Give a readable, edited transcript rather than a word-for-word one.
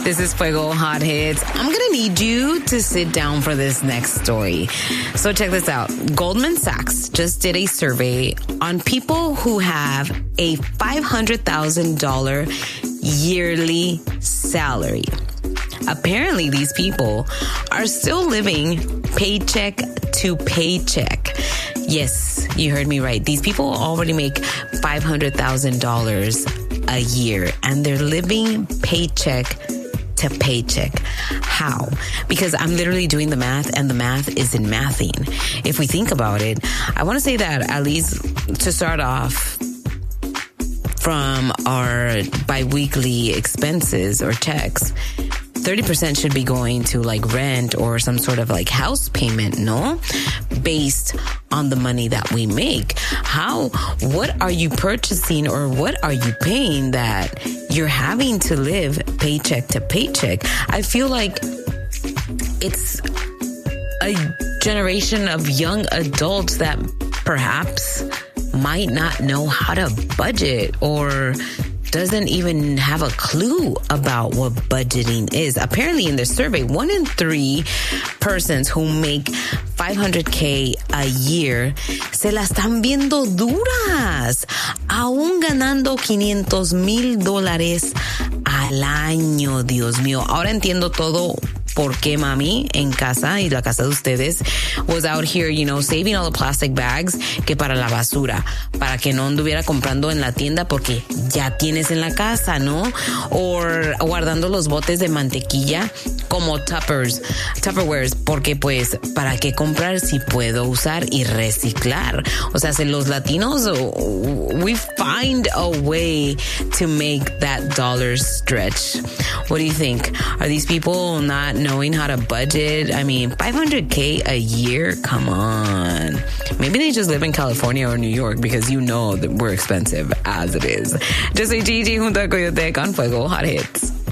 This is Fuego Hot Hits. I'm going to need you to sit down for this next story. So check this out. Goldman Sachs just did a survey on people who have a $500,000 yearly salary. Apparently, these people are still living paycheck to paycheck. Yes, you heard me right. These people already make $500,000 a year, and they're living paycheck to paycheck. How? Because I'm literally doing the math, and the math is in mathing. If we think about it, I want to say that at least to start off, from our biweekly expenses or checks, 30% should be going to like rent or some sort of like house payment, no? Based on the money that we make. What are you purchasing or what are you paying that you're having to live paycheck to paycheck? I feel like it's a generation of young adults that perhaps might not know how to budget or doesn't even have a clue about what budgeting is. Apparently in the survey, 1 in 3 persons who make $500K a year se la están viendo duras, aún ganando $500,000 al año. Dios mío, ahora entiendo todo. Por qué mami en casa y la casa de ustedes was out here, saving all the plastic bags que para la basura, para que no anduviera comprando en la tienda porque ya tienes en la casa, ¿no? O guardando los botes de mantequilla como Tupperwares, porque pues, ¿para qué comprar si puedo usar y reciclar? O sea, los latinos, we find a way to make that dollar stretch. What do you think? Are these people not knowing how to budget? I mean, $500K a year? Come on. Maybe they just live in California or New York because that we're expensive as it is. Yo soy Gigi junto a Coyote con Fuego Hot Hits.